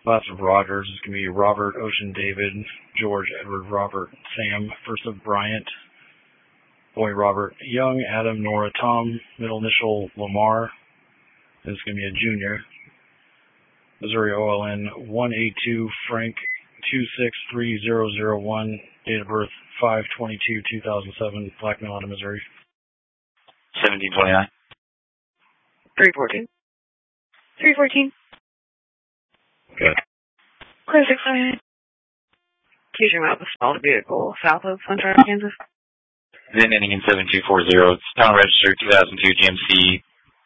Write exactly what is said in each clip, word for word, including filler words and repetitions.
Last of Rogers is going to be Robert, Ocean, David, George, Edward, Robert, Sam. First of Bryant, boy Robert, Young, Adam, Nora, Tom. Middle initial Lamar. This is going to be a junior. Missouri O L N one eight two Frank two six three zero zero one. Date of birth five twenty-two two thousand seven. Black male out of Missouri. seventeen twenty-nine. three fourteen. three fourteen. Good. Clear six nine. Fusion out the stalled vehicle south of Sunshine, Kansas. Then ending in seven two four zero. It's town registered two thousand two G M C.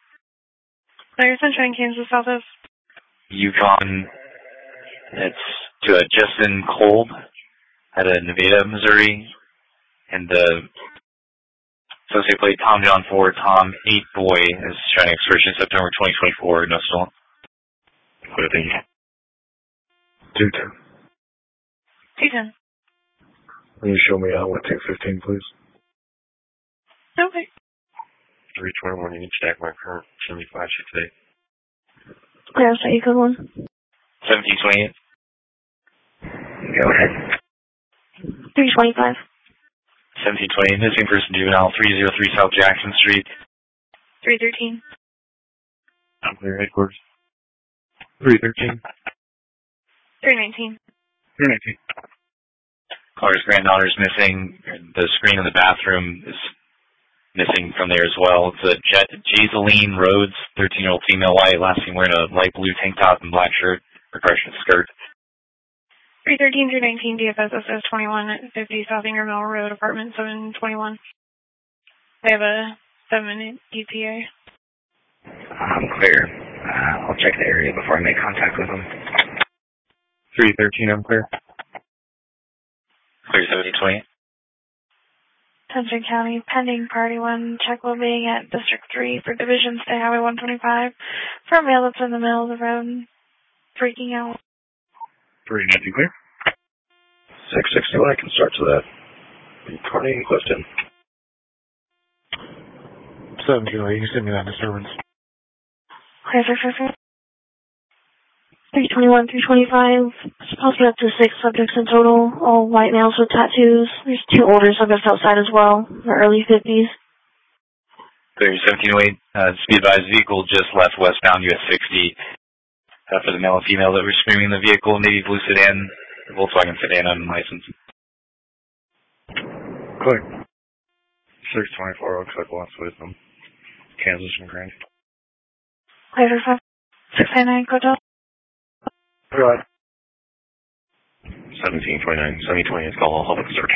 Clear Sunshine, Kansas, south of Yukon. It's to a Justin Kolb at a Nevada, Missouri. And the associate plate Tom John four, Tom eight boy is shining expression September twenty twenty-four. No stolen. Good, thank you. two ten. two ten. Can you show me out what take fifteen, please? Okay. three twenty-one, you can stack my current seventy-five six eight. Clear, so you good one. seventeen twenty-eight. Go ahead. three twenty-five. seventeen twenty-eight, missing person juvenile, three oh three South Jackson Street. three thirteen. I'm clear, headquarters. three thirteen. three nineteen. three nineteen. Caller's granddaughter is missing. The screen in the bathroom is missing from there as well. It's a Jet Jazeline Rhodes, thirteen-year-old female, white, last seen wearing a light blue tank top and black shirt, percussion skirt. three thirteen through nineteen, D F S S S twenty-one fifty South Ingerville Road, apartment seven twenty-one. They have a seven-minute E T A. I'm clear. Uh, I'll check the area before I make contact with them. three thirteen, I'm clear. Clear seventeen twenty. Thompson County, pending party one, check will be at District three for Division State Highway one twenty-five. For a male that's in the middle of the road, freaking out. three nineteen, clear. six sixty-one, I can start to that. twenty, Clifton. seventeen, you can send me that disturbance. Clear six six. three twenty-one, three twenty-five, supposed to be up to six subjects in total, all white males with tattoos. There's two older subjects outside as well, in the early fifties. Clear seventeen oh eight, uh, speed advised vehicle just left westbound U S sixty. Uh, for the male and female that were screaming in the vehicle, navy blue sedan, Volkswagen sedan unlicensed. Clear. six twenty-four, looks like lost wisdom. Kansas and Grand. Clear for five, six nine nine, Cotel. Go ahead. seventeen twenty-nine, seventeen twenty is called public search.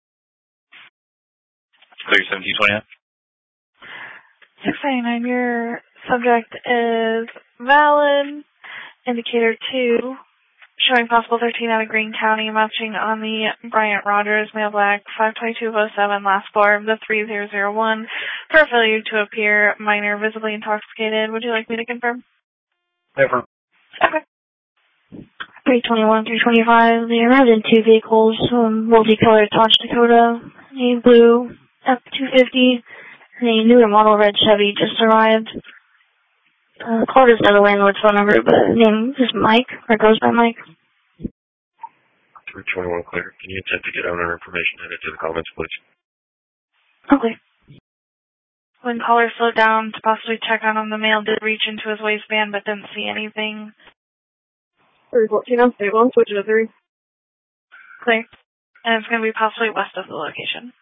Clear seventeen twenty-nine. six ninety-nine, your subject is valid. Indicator two, showing possible thirteen out of Greene County, matching on the Bryant Rogers, male black, five twenty-two oh seven, last four of the three zero zero one, for failure to appear minor, visibly intoxicated. Would you like me to confirm? Never. Okay. three twenty-one, three twenty-five, they arrived in two vehicles, um, multicolored Dodge Dakota, a blue F two fifty, and a newer model red Chevy just arrived. Uh, called his other landlord's phone number, but his name is Mike, or goes by Mike. three twenty-one clear. Can you attempt to get owner information added to the comments, please? Okay. When caller slowed down to possibly check on him, the male did reach into his waistband, but didn't see anything. three fourteen, I'm stable. I'm switching to three. Clear. And it's going to be possibly west of the location.